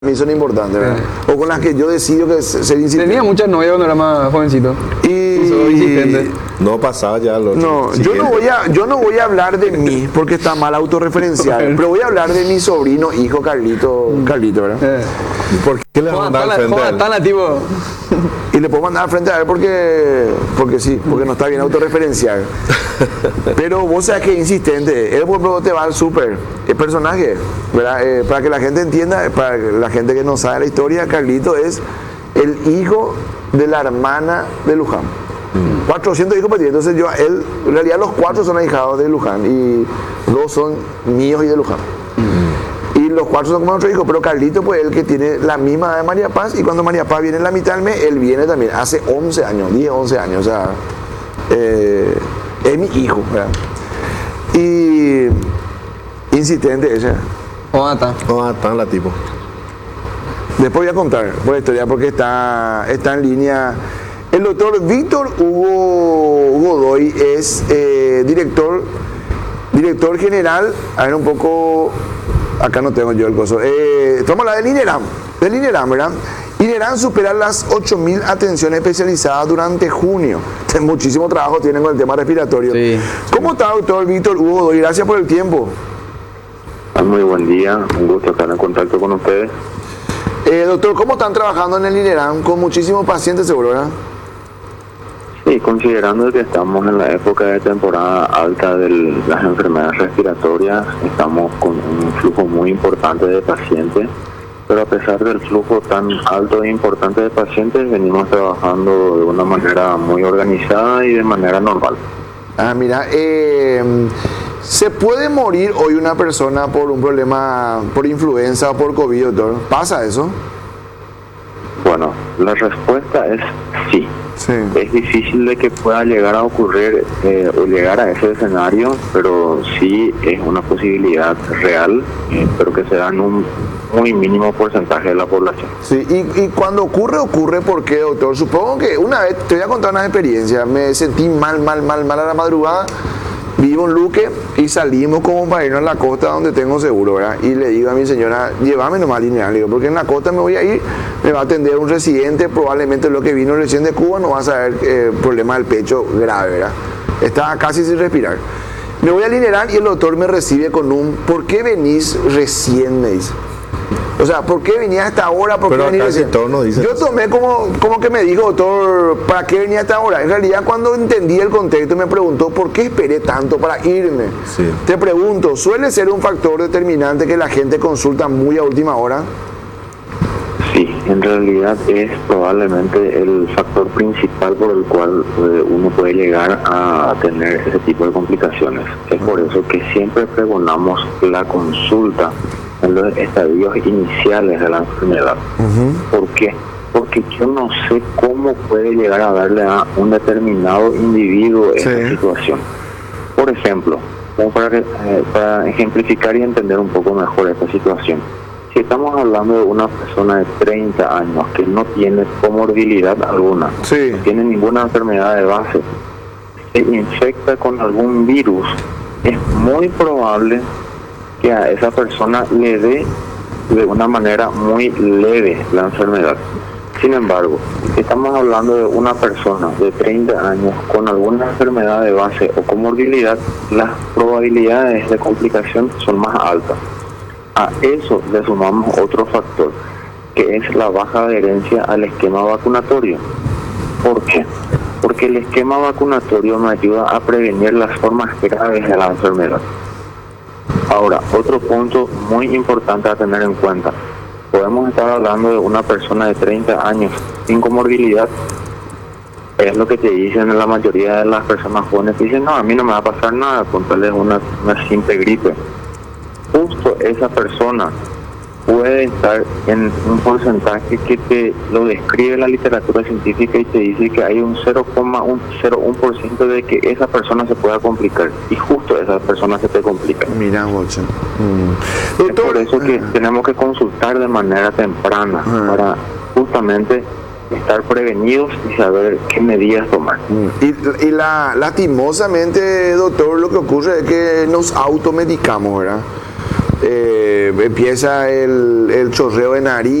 mí son importantes, ¿verdad? O con las que yo decido que ser insistente. Tenía muchas novias cuando era más jovencito. Y soy insistente. No pasaba ya lo no, yo no voy a hablar de mí porque está mal autorreferencial, pero voy a hablar de mi sobrino, hijo Carlito, ¿verdad? ¿Por qué le mandan al frente a él? Tan nativo. Y le puedo mandar al frente a él porque sí, porque no está bien autorreferencial. Pero vos sabés que es insistente. Él, por ejemplo, te va al súper. El personaje, ¿verdad? Para que la gente entienda, para la gente que no sabe la historia, Carlito es el hijo de la hermana de Luján. 400 hijos perdidos. Entonces él, en realidad los 4 son ahijados de Luján y 2 son míos y de Luján. Y los 4 son como nuestro hijo, pero Carlito, pues el que tiene la misma edad de María Paz, y cuando María Paz viene en la mitad del mes, él viene también, hace 11 años, 10, 11 años, o sea, es mi hijo, ¿verdad? Y insistente ella. ¿Cómo está la tipo? Después voy a contar por la historia porque está en línea. El doctor Víctor Hugo Godoy es director general, a ver un poco, acá no tengo yo el coso, estamos hablando del INERAM, ¿verdad? INERAM supera las 8.000 atenciones especializadas durante junio. Muchísimo trabajo tienen con el tema respiratorio. Sí. ¿Cómo está, doctor Víctor Hugo Godoy? Gracias por el tiempo. Muy buen día, un gusto estar en contacto con ustedes. Doctor, ¿cómo están trabajando en el INERAM? Con muchísimos pacientes seguro, ¿verdad? Sí, considerando que estamos en la época de temporada alta de las enfermedades respiratorias, estamos con un flujo muy importante de pacientes, pero a pesar del flujo tan alto e importante de pacientes, venimos trabajando de una manera muy organizada y de manera normal. Mira, ¿se puede morir hoy una persona por un problema, por influenza o por COVID, doctor? ¿Pasa eso? Bueno, la respuesta es sí. Sí. Es difícil de que pueda llegar a ocurrir o llegar a ese escenario, pero sí es una posibilidad real, pero que se da en un muy mínimo porcentaje de la población. Sí, y cuando ocurre, ¿por qué, doctor? Supongo que una vez, te voy a contar una experiencia, me sentí mal a la madrugada, vivo en Luque y salimos como para irnos a la costa donde tengo seguro, ¿verdad? Y le digo a mi señora, llévame nomás al INERAM, le digo, porque en la costa me voy a ir, me va a atender un residente, probablemente lo que vino recién de Cuba, no va a saber problema del pecho grave, ¿verdad? Estaba casi sin respirar. Me voy al INERAM y el doctor me recibe con un, ¿por qué venís recién? Me dice. O sea, ¿por qué venía a esta hora? ¿Por qué venía recién? Yo tomé como que me dijo, doctor, ¿para qué venía a esta hora? En realidad, cuando entendí el contexto, me preguntó, ¿por qué esperé tanto para irme? Sí. Te pregunto, ¿suele ser un factor determinante que la gente consulta muy a última hora? Sí, en realidad es probablemente el factor principal por el cual uno puede llegar a tener ese tipo de complicaciones. Es por eso que siempre pregonamos la consulta en los estadios iniciales de la enfermedad. ¿Por qué? Porque yo no sé cómo puede llegar a darle a un determinado individuo esta situación. Por ejemplo, como para ejemplificar y entender un poco mejor esta situación, si estamos hablando de una persona de 30 años que no tiene comorbilidad alguna, no tiene ninguna enfermedad de base, se infecta con algún virus, es muy probable que a esa persona le dé de una manera muy leve la enfermedad. Sin embargo, si estamos hablando de una persona de 30 años con alguna enfermedad de base o comorbilidad, las probabilidades de complicación son más altas. A eso le sumamos otro factor, que es la baja adherencia al esquema vacunatorio. ¿Por qué? Porque el esquema vacunatorio me ayuda a prevenir las formas graves de la enfermedad. Ahora, otro punto muy importante a tener en cuenta. Podemos estar hablando de una persona de 30 años sin comorbilidad. Es lo que te dicen la mayoría de las personas jóvenes. Dicen, no, a mí no me va a pasar nada, contarles una simple gripe. Justo esa persona puede estar en un porcentaje que te lo describe la literatura científica y te dice que hay un 0,01% de que esa persona se pueda complicar y justo esa persona se te complica. Mira, Watson. Es por eso que tenemos que consultar de manera temprana para justamente estar prevenidos y saber qué medidas tomar. Y lastimosamente, doctor, lo que ocurre es que nos automedicamos, ¿verdad? empieza el chorreo de nariz.